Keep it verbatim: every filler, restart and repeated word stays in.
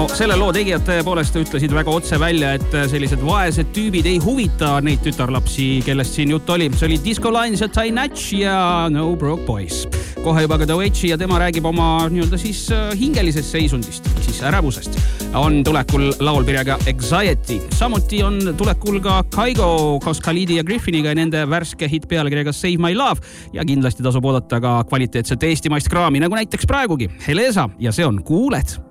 No selle loo tegijad tõepoolest ütlesid väga otse välja, et sellised vaesed tüübid ei huvita neid tütarlapsi, kellest siin jutt oli. See oli Disco Lines ja Ty Natch ja No Broke Boys. Kohe juba ka Doechi ja tema räägib oma nii-öelda siis hingelisest seisundist, siis ärevusest. On tulekul laulpirjaga Anxiety. Samuti on tulekul ka Kaigo koos Khalidi ja Griffiniga ja nende värske hit pealkirjaga Save My Love ja kindlasti tasub oodata ka kvaliteetset eestimaist kraami, nagu näiteks praegugi Helesa ja see on Kuuled.